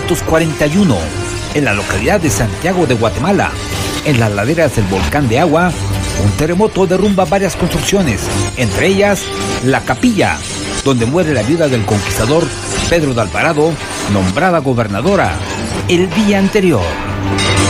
1941, en la localidad de Santiago de Guatemala, en las laderas del volcán de Agua, un terremoto derrumba varias construcciones, entre ellas la capilla, donde muere la viuda del conquistador Pedro de Alvarado, nombrada gobernadora el día anterior.